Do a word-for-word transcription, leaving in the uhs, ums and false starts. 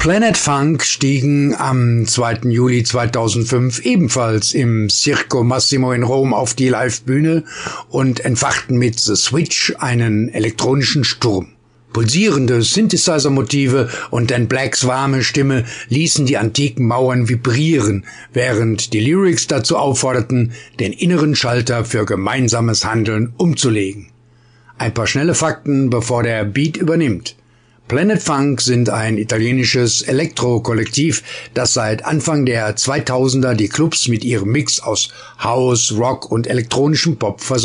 Planet Funk stiegen am zweiten Juli zweitausendfünf ebenfalls im Circo Massimo in Rom auf die Livebühne und entfachten mit The Switch einen elektronischen Sturm. Pulsierende Synthesizer-Motive und Dan Blacks warme Stimme ließen die antiken Mauern vibrieren, während die Lyrics dazu aufforderten, den inneren Schalter für gemeinsames Handeln umzulegen. Ein paar schnelle Fakten, bevor der Beat übernimmt. Planet Funk sind ein italienisches Elektro-Kollektiv, das seit Anfang der zweitausender die Clubs mit ihrem Mix aus House, Rock und elektronischem Pop versorgt.